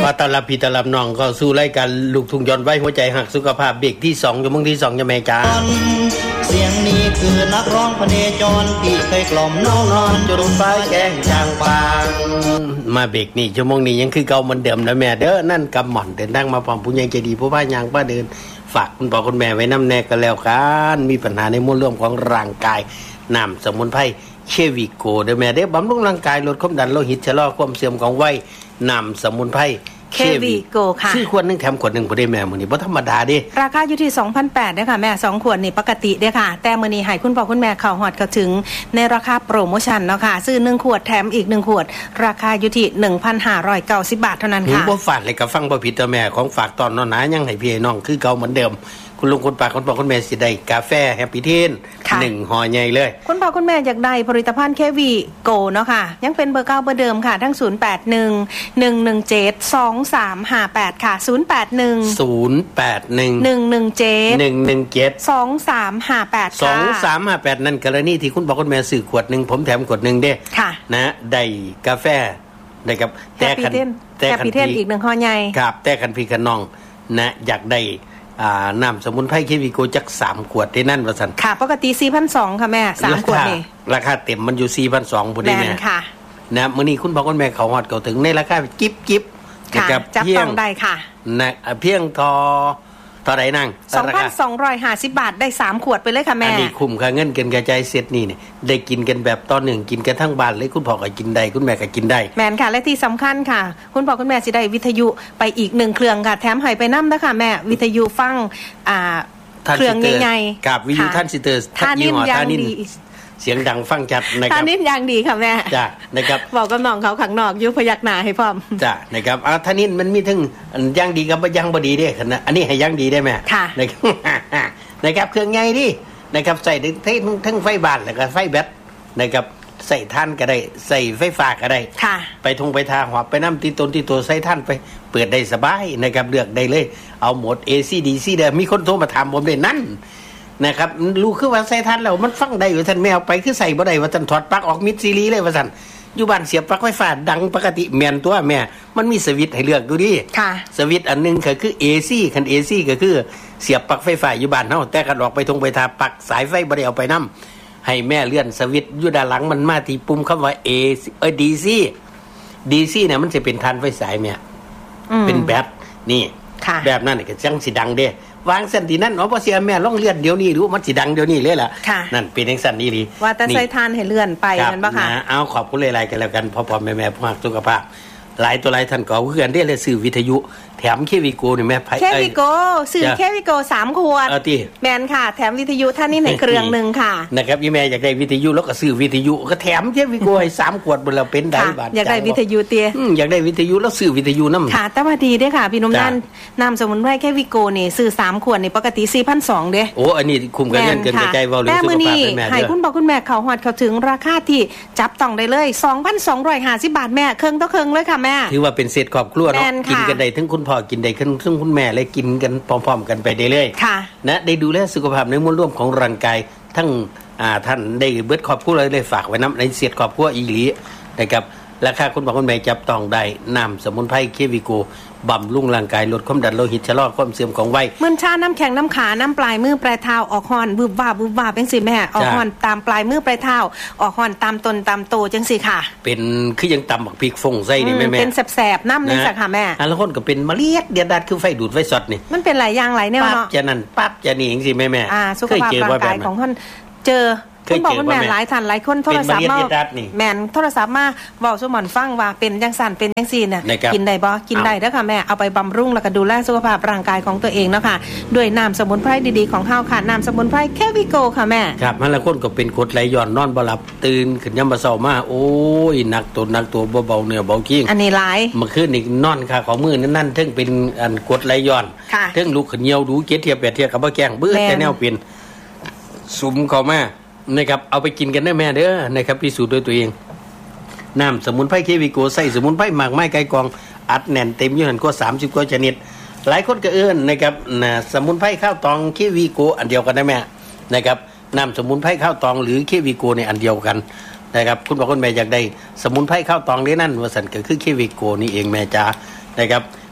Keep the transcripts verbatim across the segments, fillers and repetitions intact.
อต้อนรับพี่ต้อนรับน้องเข้าสู่รายการลูกทุ่งย้อนวัยหัวใจหักสุขภาพเบรกที่สองชั่วโมงที่สองจะแม่จ๋าเสียงนี้คือนักร้องพเนจรที่เคยกล่อมน้องนอนจนฟ้าแจ้งจางปางมาเบรกนี่ชั่วโมงนี้ยังคือเก่าเหมือนเดิมนะแม่เด้อนั่นกำหม่อนเดินทางมาพร้อมผู้ใหญ่ใจดีผู้บ้านยางป้าเดินฝากคุณพ่อคุณแม่ไว้น้ำแน่กันแล้วกันมีปัญหาในมวลรวมของร่างกายน้ำสมุนไพรเควิโกเด้อแม่เด้อบำรุงร่างกายลดความดันโลหิตชะลอความเสื่อมของวัยน้ำสมุนไพรเควิโกค่ะซื้อขวดนึงแถมขวดนึงบ่ได้แม่มื้อนี้บ่ธรรมดาเด้ราคาอยู่ที่ สองพันแปดร้อย เด้อค่ะแม่สองขวดนี่ปกติเด้อค่ะแต่มื้อนี้ให้คุณพ่อคุณแม่เข้าฮอดเข้าถึงในราคาโปรโมชั่นเนาะค่ะซื้อหนึ่งขวดแถมอีกหนึ่งขวดราคาอยู่ที่ หนึ่งพันห้าร้อยเก้าสิบ บาทเท่านั้นค่ะบ่ฝากเลยก็ฟังบ่ผิดตัวแม่ของฝากตอนน้อหนายังให้พี่น้องคือเก่าเหมือนเดิมคุณลุงคุณป้าคุณพ่อคุณแม่สิได้กาแฟแฮปปี้เทนหนึ่งห่อใหญ่เลยคุณพ่อคุณแม่อยากได้ผลิตภัณฑ์เควีโกเนาะค่ะยังเป็นเบอร์เก้าเบอร์เดิมค่ะทั้งศูนย์ แปด หนึ่ง หนึ่ง หนึ่ง เจ็ด สอง สาม ห้า แปดค่ะศูนย์ แปด หนึ่งศูนย์ แปด หนึ่งหนึ่ง หนึ่ง เจ็ดหนึ่ง หนึ่ง เจ็ดสอง สาม ห้า แปดค่ะสอง สาม ห้า แปดนั่นกรณีที่คุณพ่อคุณแม่ซื้อขวดนึงผมแถมขวดนึงเด้ค่ะนะได้กาแฟได้กับแต่คันแต่คันพี่อีกหนึ่งห่อใหญ่ครับแต่คันพี่คันน้องนะอยากได้อ่าน้ำสมุนไพรเควิโกจักสามขวดได้นั่นว่าซั่นค่ะปกติ สี่พันสองร้อย ค่ะแม่สามขวดนี่ราคาเต็มมันอยู่ สี่พันสองร้อย พุ่นได้แม่ค่ะนะมื้อนี้คุณพ่อคุณแม่เขาฮอดเข้าถึงในราคาจิ๊บๆนะครับจับต้องได้ค่ะนะเพียงทอเท่าใดนั่งสองพันสองร้อยห้าสิบ บาทได้สามขวดไปเลยค่ะแม่อันนี้คุ้มค่าเงินกันกระจายเซตนี่เนี่ยได้กินกันแบบต่อหนึ่งกินกันทั้งบ้านเลยคุณพ่อก็กินได้คุณแม่ก็กินได้แม่นค่ะและที่สำคัญค่ะคุณพ่อคุณแม่สิได้วิทยุไปอีกหนึ่งเครื่องค่ะแถมให้ไปนำนะคะแม่วิทยุฟังอ่าเครื่องใหญ่ๆกับวิทยุท่านซิเตอร์ท่านินท่านินเสียงดังฟังชัดนะครับท่านินอย่างดีค่ะแม่จ้ะนะครับบอกกับน้องเขาข้างนอกอยู่พยักหน้าให้พร้อมจ้ะนะครับอ่าท่านินมันมีทั้งอย่างดีกับอย่างบ่ดีเด้คั่นนะอันนี้ให้อย่างดีได้แม่นะครับนะครับเครื่องใหญ่ดินะครับใส่ทั้งทั้งไฟบ้านแล้วก็ไฟแบตนะครับใส่ท่านก็ได้ใส่ไฟฟ้าก็ได้ไปทงไปทาหอบไปน้ำตีตนตีตัวใส่ท่านไปเปิดได้สบายนะครับเลือกได้เลยเอาโหมด เอ ซี ดี ซี เด้อมีคนโทรมาถามผมเลยนั่นนะครับรู้คือว่าใส่ท่านแล้วมันฟังได้อยู่ท่านแมวไปคือใส่บ่ได้ว่าท่านถอดปลั๊กออกมิดซีรีเลยว่าท่านอยู่บ้านเสียบปลั๊กไฟฟ้าดังปกติแม่นตัวแม่มันมีสวิตช์ให้เลือกดูดิสวิตช์อันนึงก็คือ เอ ซี คัน เอ ซี ก็คือเสียบปลั๊กไฟฟ้าอยู่บ้านเฮาแต่คันออกไปทงไปทาปลั๊กสายไฟบ่ได้เอาไปนำให้แม่เลื่อนสวิตช์อยู่ด้านหลังมันมาที่ปุ่มคำว่า A เอ้ย ดี ซี ดี ซี เนี่ยมันจะเป็นทานไฟสายแม่เป็นแบตนี่แบบนั้นก็จังสิดังเด้วางสันตินั่นอ๋อบ่เสียแม่ลองเลื่อนเดี๋ยวนี้รู้มันสิดังเดี๋ยวนี้เลยล่ะนั่นเป็นจังซั่นนี่ดีว่าแต่ใส่ทานให้เลื่อนไปแม่นบ่ค่ะเอาขอบคุณหลายๆกันแล้วกันพ่อๆแม่ๆผู้รักสุขภาพหลายตัวหลายท่านก็คือกันได้เลยซื้อวิทยุแถมเควิโกนี่แม่เควิโกซื้อเควิโกสามขวดเออติแม่นค่ะแถมวิทยุท่านนี่ให้เครื่องนึงค่ะนะครับอีแม่อยากได้วิทยุแล้วก็ซื้อวิทยุก็แถมเควิโกให้สามขวดบ่แล้วเป็นได้บาทอยากได้วิทยุเตี้ยอืมอยากได้วิทยุแล้วซื้อวิทยุนำค่ะแต่ว่าดีเด้อค่ะพี่นุ่มนั่นน้ำสมุนไพรเควิโกนี่ซื้อสามขวดนี่ปกติ สี่พันสองร้อย เด้โอ้อันนี้คุ้มกันเงินเกินกระจายเว้าเรื่องสุขภาพแม่ให้คุณบอกคุณแม่เข้าฮอดเข้าถึงราคาที่จับต้องได้เลย สองพันสองร้อยห้าสิบ บาทแม่เครื่องต่อเครื่องเลยค่ะแม่ถือว่าเป็นเศษครอบครัวเนาะกินกันได้ทั้งคุณพ่อกินได้ทั้งคุณแม่เลยกินกันพร้อมๆกันไปเรื่อยๆนะได้ดูแลสุขภาพในมวลรวมของร่างกายทั้งอ่าท่านได้เบิดครอบครัวเลยเลยฝากไว้นำในเศษครอบครัวอีหลีนะครับราคาคุณพ่อคุณแม่จับต้องได้น้ำสมุนไพรเควิโกบำรุงร่างกายลดความดันโลหิตชะลอความเสื่อมของวัยมึนชาน้ำแข็งน้ำขาน้ำปลายมือปลายเท้าออกหอนบึบวาบบึบวาบจังซี่แม่ออกหอนตามปลายมือปลายเท้าออกหอนตามต้นตามโตจังซี่ค่ะเป็นคือยังตำบักพริกฟงใส่นี่แม่ๆเป็นแสบๆน้ำนี่สักค่ะแม่อันละคนก็เป็นมะเรียดเดียดดัดคือไฟดูดไฟสดนี่มันเป็นหลายอย่างหลายแนวเนาะปั๊บจะนั่นปั๊บจะนี่จังซี่แม่ๆอ่าสุขภาพร่างกายของท่านเจอคุณบอกคุณแม่หลายท่านหลายคนโทรศัพท์มาแม่นโทรศัพท์มาเว้าสมอนฟังว่าเป็นจังซั่นเป็นจังซี่น่ะกินได้บ่กินได้เด้อค่ะแม่เอาไปบำรุงแล้วก็ดูแลสุขภาพร่างกายของตัวเองเนาะค่ะด้วยน้ำสมุนไพรดีๆของเฮาค่ะน้ำสมุนไพรเควิโกค่ะแม่ครับมันละคนก็เป็นกรดไหลย้อนนอนบ่หลับตื่นขึ้นยามมื้อเช้ามาโอ้ยหนักตัวหนักตัวบ่เบาเนื้อเบาขี้อันนี้หลายเมื่อคืนนี่นอนค่ะของมื้อนั้นๆถึงเป็นอันกรดไหลย้อนถึงลุกขึ้นเหี่ยวดูเกียดเทียบแปดเทียบก็บ่แกล้งเบื่อแต่แนวเป็นสุมเข้ามานะครับเอาไปกินกันได้แม่เด้อนะครับพิสูจน์ด้วยตัวเองน้ำสมุนไพรเควิโกใส่สมุนไพรหมากไม้ไก่กองอัดแน่นเต็มอยู่นั่นก็สามสิบกว่าชนิดหลายคนก็เอิ้นนะครับนะสมุนไพรข้าวตองเควิโกอันเดียวกันได้แม่นะครับน้ำสมุนไพรข้าวตองหรือเควิโกในอันเดียวกันนะครับคุณบอกคุณแม่อยากได้สมุนไพรข้าวตองนี่นั่นว่าสันก็คือเควิโกนี่เองแม่จ๋านะครับ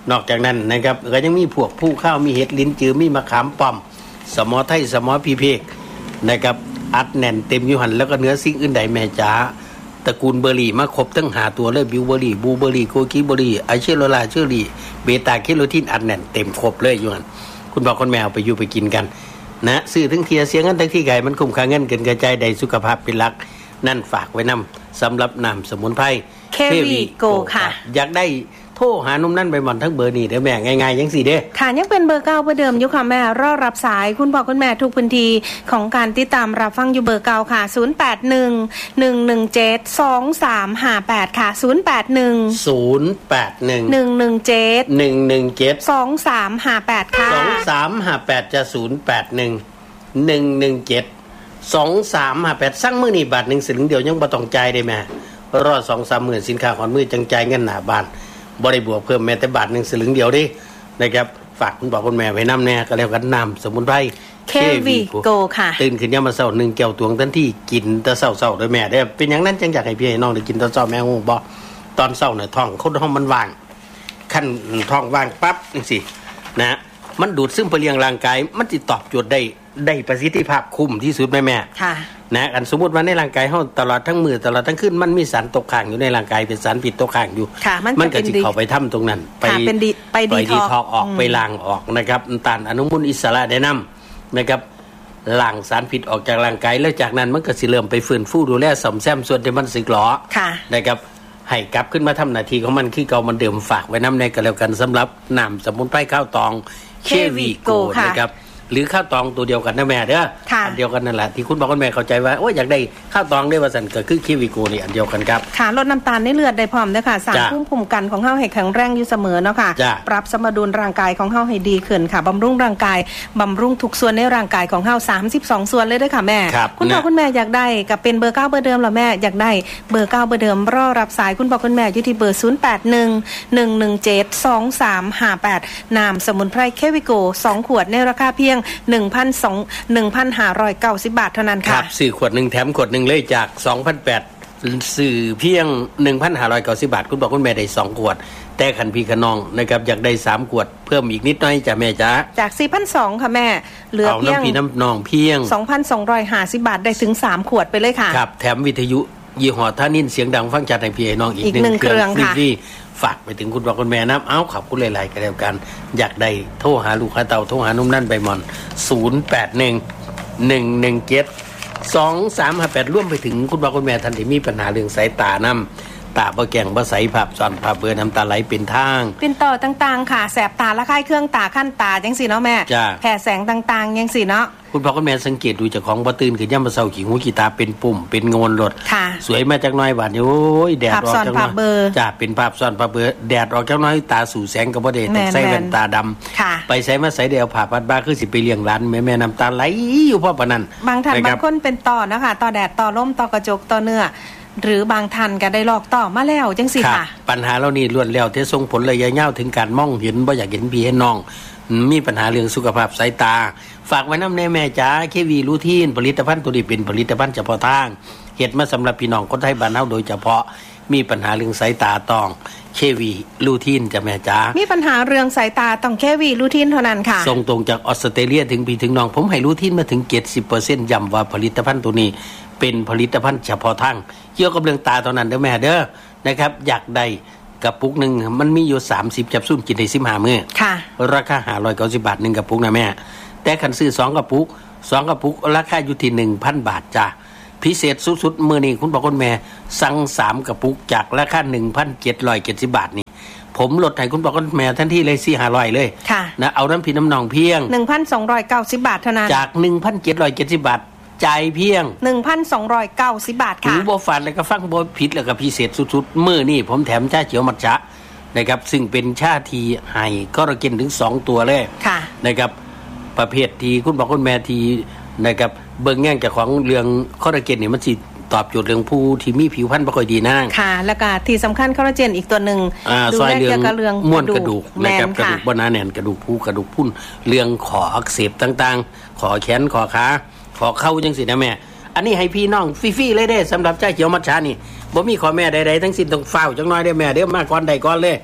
นอกจากนั้นนะครับก็ยังมีพวกผู้ข้าวมีเห็ดลิ้นจือมีมะขามป้อมสมอไทยสมอพีเพกนะครับอัดแน่นเต็มอยู่หันแล้วก็เนื้อสิ่งอื่นใดแม่จ๋าตระกูลเบอร์รี่มาครบทั้งหาตัวเลยบิวเบอร์รี่บูเบอร์รี่โกกิเบอร์รี่ไอเชโรลาเชอรี่เบต้าแคโรทีนอัดแน่นเต็มครบเลยอยู่หันคุณบอกคนแมวไปอยู่ไปกินกันนะซื้อทั้งเทียเสียเงินทั้งที่ไก่มันคุ้มค่าเงินเกินกระจายใดสุขภาพเป็นหลักนั่นฝากไว้นำสำหรับน้ำสมุนไพรเควีโกค่ะอยากได้โทรหานุ่มนั่นไปหมอนทั้งเบอร์นี่เด้อแม่ง่ายๆยังสี่เด้อค่ะยังเป็นเบอร์เก้าเบอร์เดิมอยู่ค่ะแม่รอรับสายคุณพ่อคุณแม่ทุกพื้นที่ของการติดตามรับฟังอยู่เบอร์เก้าค่ะศูนย์ แปด หนึ่ง หนึ่ง หนึ่ง เจ็ด สอง สาม ห้า แปดค่ะศูนย์ แปด หนึ่งศูนย์ แปด หนึ่งหนึ่ง หนึ่ง เจ็ดหนึ่ง หนึ่ง เจ็ดสอง สาม ห้า แปดค่ะสอง สาม ห้า แปดจะศูนย์ แปด หนึ่ง หนึ่ง หนึ่ง เจ็ด สอง สาม ห้า แปดสั่งมื้อนี้บาทหนึ่งสลึงเดียวยังบ่ต้องจ่ายได้แม่รอ สอง สาม หมื่นสินค้าขอนมือจังจ่ายเงินหน้าบ้านบ่ได้บวกเพิ่มแม้แต่บาทหนึ่งสลึงเดียวดินะครับฝากคุณพ่อคุณแม่ไว้นำแน่ก็แล้วกันน้ำสมุนไพรเควีโกค่ะตื่นขึ้นยามมื้อเช้าหนึ่งแก้วตวงทันทีกินแต่เช้าๆด้วยแม่เด้อเป็นหยังนั้นจังอยากให้พี่ให้น้องได้กินตอนเช้าแม่ฮู้บ่ตอนเช้าเนี่ยท้องคนท้องมันว่างคั่นท้องว่างปั๊บจังซี่นะมันดูดซึมไปเลี้ยงร่างกายมันสิตอบโจทย์ได้ได้ประสิทธิภาพคุ้มที่สุดแม่แม่ค่ะนะอันสมมุติว่าในร่างกายเฮาตลอดทั้งมื้อตลอดทั้งคืนมันมีสารตกค้างอยู่ในร่างกายเป็นสารพิษตกค้างอยู่มันก็สิเข้าไปทำตรงนั้นไปเป็นดีไปดีทอกออกไปล้างออกนะครับต้านอนุมูลอิสระได้นำนะครับล้างสารพิษออกจากร่างกายแล้วจากนั้นมันก็สิเริ่มไปฟื้นฟูดูแลซ่อมแซมส่วนที่มันสึกหรอนะครับให้กลับขึ้นมาทำหน้าที่ของมันคือเก่ามันเดิมฝากไว้นำในก็แล้วกันสำหรับน้ำสมุนไพรข้าวตองเควีโกนะครับหรือข้าวตองตัวเดียวกันนะแม่เด้ออันเดียวกันนั่นแหละที่คุณบอกคุณแม่เข้าใจว่าโอ้ยอยากได้ข้าวตองได้ว่าสันก็คือเควีโกนี่อันเดียวกันครับค่ะลดน้ำตาลในเลือดได้พร้อมด้วยค่ะสร้างภูมิคุ้มกันของเฮาให้แข็งแรงอยู่เสมอเนาะค่ะปรับสมดุลร่างกายของเฮาให้ดีขึ้นค่ะบำรุงร่างกายบำรุงทุกส่วนในร่างกายของเฮาสามสิบสองส่วนเลยด้วยค่ะแม่คุณพ่อคุณแม่อยากได้กับเป็นเบอร์เก้าเบอร์เดิมหรอแม่อยากได้เบอร์เก้าเบอร์เดิมรอรับสายคุณพ่อคุณแม่อยู่ที่เบอร์ศูนย์ แปด หนึ่ง หนึ่ง หนึ่ง เจ็ด สอง สาม ห้า แปดน้ำสมุนไพรเควีโกสองขวดในราคาเพียง หนึ่งพัน หนึ่งพันห้าร้อยเก้าสิบ บาทเท่านั้นค่ะครับซื้อขวดหนึ่งแถมขวดหนึ่งเลยจาก สองพันแปดร้อย ซื้อเพียง หนึ่งพันห้าร้อยเก้าสิบ บาทคุณบอกคุณแม่ได้สองขวดแต่คันพี่ขนองนะครับอยากได้สามขวดเพิ่มอีกนิดหน่อยจ้ะแม่จ๋าจาก สี่พันสองร้อย ค่ะแม่เหลือเพียงเอาน้ำพี่น้ำนองเพียงสองพันสองร้อยห้าสิบ บาทได้ถึงสามขวดไปเลยค่ะครับแถมวิทยุยี่ห้อท่านินเสียงดังฟังชัดให้พี่ให้น้องอีกหนึ่งเครื่องฟรีฝากไปถึงคุณบอกคุณแม่นะเอ้าขอบคุณหลายๆกันแล้วกันอยากได้โทรหาลูกค้าเต่าโทรหานุ่มนั่นใบมอนศูนย์ แปด หนึ่ง หนึ่ง หนึ่ง เจ็ด สอง สาม ห้า แปดร่วมไปถึงคุณพ่อคุณแม่ท่านที่มีปัญหาเรื่องสายตานำตาบ่แก่งบ่ใสภาพซ้อนภาพเบื่อน้ำตาไหลเป็นทางเป็นต่อต่างๆค่ะแสบตาละคายเครื่องตาขั้นตาจังซี่เนาะแม่แผ่แสงต่างๆจังซี่เนาะคุณพ่อคุณแม่สังเกตดูเจ้าของบ่ตื่นขึ้นยามมื้อเช้าขี้หูขี้ตาเป็นปุ่มเป็นโงนรถสวยมาจักหน่อยบาดนี้โอ้ยแดดออกจังหน่อยจ้าเป็นภาพซ้อนภาพเบื่อแดดออกจังหน่อยตาสู่แสงก็บ่ได้ต้องใส่แว่นตาดำไปใส่มาใส่เดียวผ่าปัดบ้าคือสิไปเลี้ยงหลานแม่ๆน้ำตาไหลอยู่เพราะปานนั้นบางท่านบางคนเป็นต่อนะคะต่อแดดต่อลมต่อกระจกต่อเนื้อหรือบางท่านก็ได้ลอกต่อมาแล้วจังสิค่ะปัญหาเหล่านี้ล้วนแล้วที่ส่งผลระยะยาวถึงการมองเห็นบ่อยากเห็นพี่เห็นน้องมีปัญหาเรื่องสุขภาพสายตาฝากไว้นำแน่แม่จ๋าเควีรูทีนผลิตภัณฑ์ตัวนี้เป็นผลิตภัณฑ์เฉพาะทางเฮ็ดมาสำหรับพี่น้องคนไทยบ้านเฮาโดยเฉพาะมีปัญหาเรื่องสายตาต้องเควีรูทีนจ้ะแม่จ๋ามีปัญหาเรื่องสายตาต้องเควีรูทีนเท่านั้นค่ะส่งตรงจากออสเตรเลียถึงพี่ถึงน้องผมให้รูทีนมาถึง เจ็ดสิบเปอร์เซ็นต์ ย้ำว่าผลิตภัณฑ์ตัวนี้เป็นผลิตภัณฑ์เฉพาะทางเกี่ยวกับเรื่องตาเท่านั้นเด้อแม่เด้อนะครับอยากได้กระปุกนึงมันมีอยู่สามสิบแคปซูลกินได้สิบห้ามื้อค่ะราคาห้าร้อยเก้าสิบบาทหนึ่งกระปุกนะแม่แต่คันซื้อสองกระปุกสองกระปุกราคาอยู่ที่ หนึ่งพัน บาทจ้ะพิเศษสุดๆมื้อนี้คุณพ่อคุณแม่สั่งสามกระปุกจากราคา หนึ่งพันเจ็ดร้อยเจ็ดสิบ บาทนี่ผมลดให้คุณพ่อคุณแม่ทันทีเลยสี่ห้าร้อยเลยนะเอาน้ำพี่น้ำนองเพียงหนึ่งพันสองร้อยเก้าสิบ บาทเท่านั้นจาก หนึ่งพันเจ็ดร้อยเจ็ดสิบ บาทจ่ายเพียงหนึ่งพันสองร้อยเก้าสิบ บาทค่ะหูบ่ฟันแล้วก็ฟังบ่ผิดแล้วก็พิเศษสุดๆมื้อนี้ผมแถมชาเขียวมัทฉะนะครับซึ่งเป็นชาทีไฮคอลลาเจนถึงสองตัวเลยนะครับประเภทที่คุณบอกคุณแม่ทีนะครับเบิ่งแง่งจากของเรื่องคอลลาเจนนี่มันสิตอบโจทย์เรื่องผู้ที่มีผิวพรรณบ่ค่อยดีนะค่ะแล้วก็ที่สำคัญคอลลาเจนอีกตัวนึงดูแลเกี่ยวกับเรื่องม้วนกระดูกนะครับกระดูกบ่หนาแน่นกระดูกผู้กระดูกพุ่นเรื่องขออักเสบต่างๆขอแขนขอขาขอเข้าจังสินะแม่อันนี้ให้พี่น้องฟรีๆเลยเด้สำหรับชาเขียวมัทฉะนี่บ่มีขอแม่ใดๆทั้งสิ้นต้องเฝ้าจังน้อยเด้อแม่เด้อมาก่อนใดก่อนเลย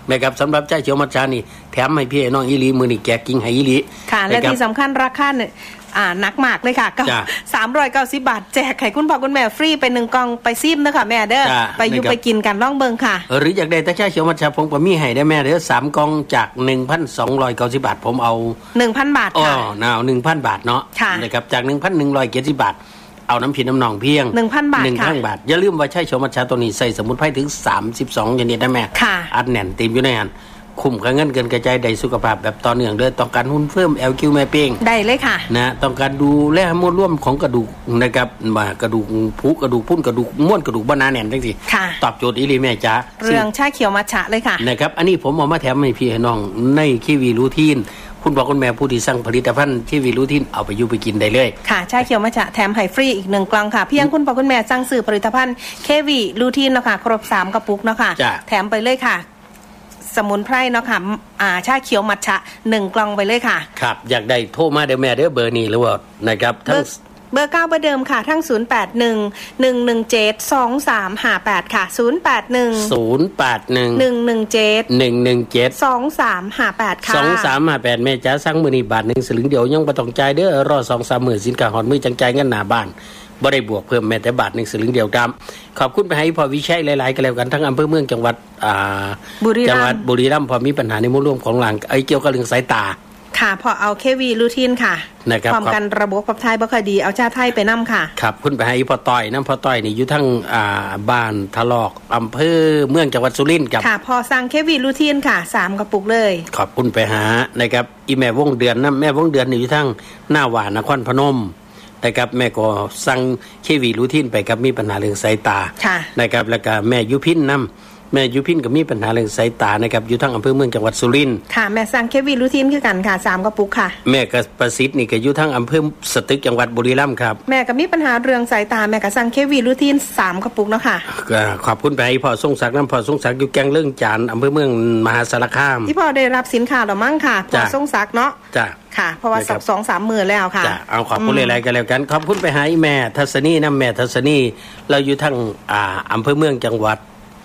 แม่ครับสำหรับใจเขียวมัทฉะนี่แถมให้พี่น้องอีหลีมือนี่แกกิ้งให้อีหลีค่ะและที่สำคัญราคาเนี่ยอ่านักมากเลยค่ะก็สามร้อยเก้าสิบบาทแจกไข่คุณพ่อคุณแม่ฟรีไปหนึ่งกล่องไปซิมนะคะแม่เด้อไปอยู่ไปกินกันล่องเบิงค่ะหรืออยากได้แต่ชาเขียวมัทฉะผมก็มีให้ได้แม่เด้อสามกล่องจาก หนึ่งพันสองร้อยเก้าสิบบาทผมเอาหนึ่งพัน บาทค่ะอ๋อน่า หนึ่งพัน บาทเนาะนะครับจาก หนึ่งพันหนึ่งร้อยเจ็ดสิบบาทเอาน้ำผิดน้ำหนองเพียงหนึ่งพัน บาทค่ะหนึ่งพัน บาทอย่าลืมว่าใช้เขียวมัทฉะตัวนี้ใส่สมุนไพรถึงสามสิบสองชนิดนะแม่อัดแน่นเต็มอยู่ในอันคุ้มกับเงินเกินกระจายได้สุขภาพแบบต่อเนื่องเด้อต้องการหุ่นเพิ่ม แอล คิว แม่เป้งได้เลยค่ะนะต้องการดูแลมวลร่วมของกระดูกนะครับว่ากระดูกผุกระดูกพุ่นกระดูกม้วนกระดูกบ่หนาแน่นจังซี่ตอบโจทย์อีหลีแม่จ๋าเรื่องชาเขียวมัทฉะเลยค่ะนะครับอันนี้ผมเอามาแถมให้พี่ให้น้องในคีวีรูทีนคุณบอกคุณแม่ผู้ที่สั่งผลิตภัณฑ์คีวีรูทีนเอาไปอยู่ไปกินได้เลยค่ะชาเขียวมัทฉะแถมให้ฟรีอีกหนึ่งกล่องค่ะเพียงคุณบอกคุณแม่สั่งซื้อผลิตภัณฑ์เควีรูทีนเนาะค่ะครบสามกระปุกเนาะค่ะแถมไปเลยค่ะสมุนไพรเนาะค่ะอ่าชาเขียวมัทฉะหนึ่งกล่องไปเลยค่ะครับอยากได้โทรมาเดี๋ยวแม่เดี๋ยวเบอร์นี้หรือว่านะครับทั้งเบอร์เก้าเบอร์เดิมค่ะทั้งศูนย์ แปด หนึ่ง หนึ่ง หนึ่ง เจ็ด สอง สาม ห้า แปดค่ะศูนย์ แปด หนึ่งศูนย์ แปด หนึ่งหนึ่ง หนึ่ง เจ็ดหนึ่ง หนึ่ง เจ็ดสอง สาม ห้า แปดค่ะสอง สาม ห้า แปดแม่จ๋าสั่งมื้อนี้บาทหนึ่งสลึงเดียวยังบ่ต้องจ่ายเด้อรอ สอง สาม มื้อสินค้าฮอดมือจังจ่ายเงินหน้าบ้านบ่ได้บวกเพิ่มแม้แต่บาทหนึ่งสลึงเดียวตามขอบคุณไปให้พ่อวิชัยหลายๆก็แล้วกันทั้งอำเภอเมืองจังหวัดอ่าจังหวัดบุรีรัมย์พอมีปัญหาในหมู่ร่วมของหลังไอ้เกี่ยวกับเรื่องสายตาค่ะพอเอาเควีรูทีนค่ะความกันระบบขับถ่ายบ่ค่อยดีเอาชาไทยไปนํค่ะครับคุณไปให้พ่อต้อยน้ำพ่อต้อยนี่อยู่ทั้งอ่าบ้านทะลอกอำเภอเมืองจังหวัดสุรินทร์ครับค่ะพอสั่งเควีรูทีนค่ะสามกระปุกเลยขอบคุณไปหานะครับอีแม่วงเดือนนะแม่วงเดือนนี่อยู่ทั้งหน้าหวานนครพนมนะครับแม่ก็สั่งเควีรูทีนไปครับมีปัญหาเรื่องสายตานะครับแล้วก็แม่ยุพินนำแม่ยุพินก็มีปัญหาเรื่องสายตานะครับอยู่ทั้งอำเภอเมืองจังหวัดสุรินทร์ค่ะแม่สั่งเควีรูทีนคือกันค่ะสามกระปุกค่ะแม่ก็ประสิทธิ์นี่ก็อยู่ทั้งอำเภอสตึกจังหวัดบุรีรัมย์ครับแม่ก็มีปัญหาเรื่องสายตาแม่ก็สั่งเควีรูทีนสามกระปุกเนาะค่ะขอบคุณไปพ่อทรงศักดิ์น้ำพ่อทรงศักดิ์อยู่แกงเรื่องจานอำเภอเมืองมหาสารคามที่พ่อได้รับสินค้าหรือมั่งค่ะพ่อทรงศักดิ์เนาะจ้ะค่ะเพราะว่าสักสองสามหมื่นแล้วค่ะจ้ะเอาขอบคุณอะไรกันแล้วกันขอบคุณไปหาแม่ทัศนีน้ำแม่ทัศนีเราอยู่ทั้งอ่าอำเภอเมืองจังหวัด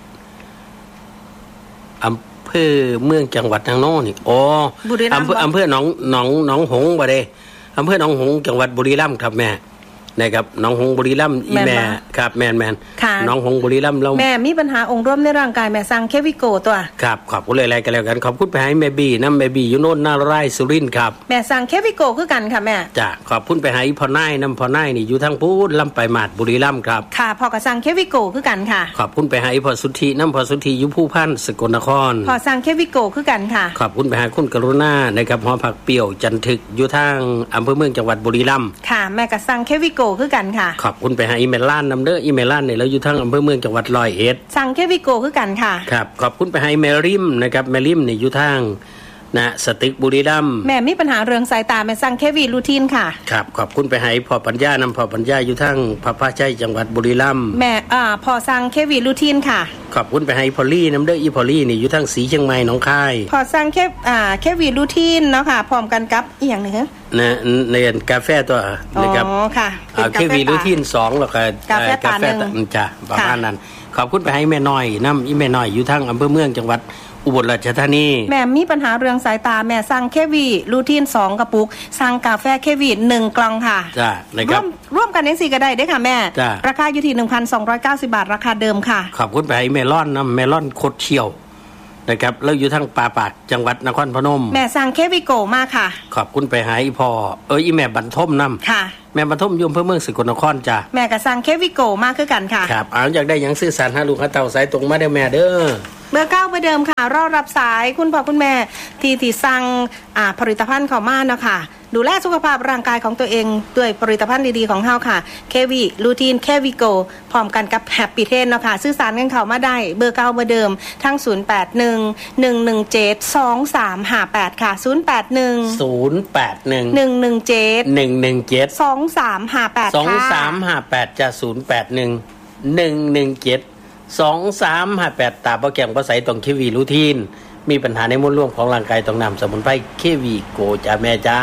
อำเภอเมืองจังหวัดทางโน้นนี่อ๋ออำเภออำเภอหนองหนองหนองหงส์บ่ได้อำเภอหนองหงส์จังหวัดบุรีรัมย์ครับแม่นะครับหนองหงส์บุรีรัมย์อีแม่ครับแม่นแม่นหนองหงส์บุรีรัมย์เราแม่มีปัญหาองค์รวมในร่างกายแม่สั่งเควิโกตัวครับขอบคุณอะไรกันแล้วกันขอบคุณไปให้แม่บีน้ำแม่บีอยู่โน่นนาไร่สุรินทร์ครับแม่สั่งเควิโกคือกันค่ะแม่จ้ะขอบคุณไปให้พ่อนายน้ำพ่อนายนี่อยู่ทางพูดลำไปมาดบุรีรัมย์ครับค่ะพ่อก็สั่งเควิโกคือกันค่ะขอบคุณไปให้พ่อสุทธิน้ำพ่อสุทธิอยู่ผู้พันสกลนครพ่อสั่งเควิโกคือกันค่ะขอบคุณไปให้คุณกรุณานะครับหอผักเปรี้ยวจันทึกอยู่ทางอำเภอเมืองจังหวัดบุรีรัมย์ค่ะแม่ก็สั่งเควิโกคือกันค่ะขอบคุณไปหาอีเมลล้านนำเด้ออีเมลล้านเนี่ยเราอยู่ทั้งอำเภอเมืองจังหวัดร้อยเอ็ดสั่งเควิโกคือกันค่ะครับขอบคุณไปให้แมริมนะครับแมริมเนี่ยอยู่ทางนะสตึกบุรีรัมย์แม่มีปัญหาเรื่องสายตาแม่สั่งเควีรูทีนค่ะครับขอบคุณไปให้พ่อปัญญานำพ่อปัญญาอยู่ทางพระพาชัยจังหวัดบุรีรัมย์แม่อ่าพ่อสั่งเควีรูทีนค่ะขอบคุณไปให้พอลลี่นำเด้ออีพอลลี่นี่อยู่ทางสีเชียงใหม่หนองคายพ่อสั่งเคอ่าเควีรูทีนเนาะค่ะพร้อมกันกับอีกอย่างหนึ่งฮะนะในกาแฟตัวนะครับอ๋อค่ะเควีรูทีนสองแล้วก็กาแฟตาหนึ่งจ้ะประมาณนั้นขอบคุณไปให้แม่น้อยน้ำอีแม่น้อยอยู่ทางอำเภอเมืองจังหวัดอุบลราชธานีแม่มีปัญหาเรื่องสายตาแม่สั่งเควีรูทีนสองกระปุกสั่งกาแฟเควีหนึ่งกล่องค่ะจ้ะนะครับร่วมกันในสี่ก็ได้เด้ค่ะแม่ราคาอยู่ที่ หนึ่งพันสองร้อยเก้าสิบ บาทราคาเดิมค่ะขอบคุณไปให้เมลอนน้ำเมลอนโคตรเชี่ยวนะครับแล้วอยู่ทางป่าปากจังหวัดนครพนมแม่สั่งเควิโกมาค่ะขอบคุณไปหาอีพ่อเอออีแม่บรรทมน้ำค่ะแม่บรรทมยุ่มเพื่อเมืองสกลนครจ้ะแม่ก็สั่งเควิโกมาคือกันค่ะครับเอาอยากได้ยังซื้อสารหาลูกหาเต่าสายตรงมาได้แม่เด้อเบอร์เก้าเบอร์เดิมค่ะรอรับสายคุณพ่อคุณแม่ที่ที่สั่งอ่าผลิตภัณฑ์เข้ามาเนาะค่ะดูแลสุขภาพร่างกายของตัวเองด้วยผลิตภัณฑ์ดีๆของเฮาค่ะเควีรูทีนเควิโกพร้อมกันกับแฮปปี้เทนเนาะค่ะสื่อสารกันเข้ามาได้เบอร์เก้าเบอร์เดิมทั้งศูนย์ แปด หนึ่ง หนึ่ง หนึ่ง เจ็ด สอง สาม ห้า แปดค่ะศูนย์ แปด หนึ่งศูนย์ แปด หนึ่งหนึ่ง หนึ่ง เจ็ดหนึ่ง หนึ่ง เจ็ดสอง สาม ห้า แปดสอง สาม ห้า แปดจ้ะศูนย์ แปด หนึ่ง หนึ่ง หนึ่ง เจ็ดสอง สาม ห้า แปดตาบ่แก่งบ่ใสตรงเควีรูทีนมีปัญหาในมวลรวมของร่างกายต้องนำสมุนไพรเควีโกจ้าแม่จ้า